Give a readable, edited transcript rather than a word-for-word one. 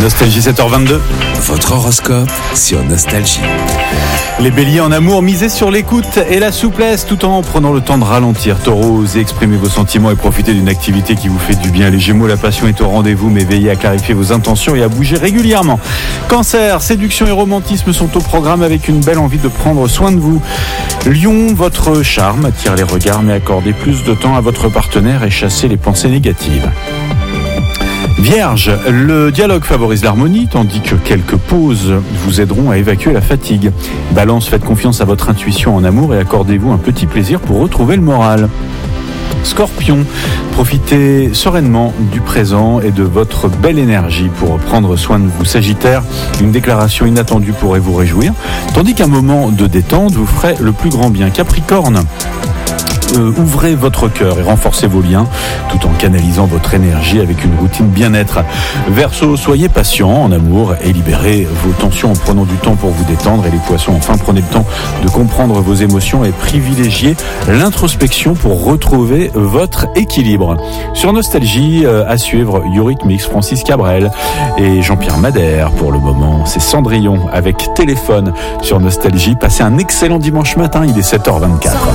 Nostalgie 7h22. Votre horoscope sur Nostalgie. Les béliers en amour, misez sur l'écoute et la souplesse tout en prenant le temps de ralentir. Taureau, osez exprimer vos sentiments et profitez d'une activité qui vous fait du bien. Les gémeaux, la passion est au rendez-vous, mais veillez à clarifier vos intentions et à bouger régulièrement. Cancer, séduction et romantisme sont au programme avec une belle envie de prendre soin de vous. Lion, votre charme attire les regards, mais accordez plus de temps à votre partenaire et chassez les pensées négatives. Vierge, le dialogue favorise l'harmonie, tandis que quelques pauses vous aideront à évacuer la fatigue. Balance, faites confiance à votre intuition en amour et accordez-vous un petit plaisir pour retrouver le moral. Scorpion, profitez sereinement du présent et de votre belle énergie pour prendre soin de vous. Sagittaire, une déclaration inattendue pourrait vous réjouir, tandis qu'un moment de détente vous ferait le plus grand bien. Capricorne, ouvrez votre cœur et renforcez vos liens tout en canalisant votre énergie avec une routine bien-être. Verseau, soyez patient en amour et libérez vos tensions en prenant du temps pour vous détendre. Et les poissons, enfin, prenez le temps de comprendre vos émotions et privilégiez l'introspection pour retrouver votre équilibre. Sur Nostalgie, à suivre Eurythmics, Francis Cabrel et Jean-Pierre Madère. Pour le moment, c'est Cendrillon avec Téléphone sur Nostalgie. Passez un excellent dimanche matin, il est 7h24.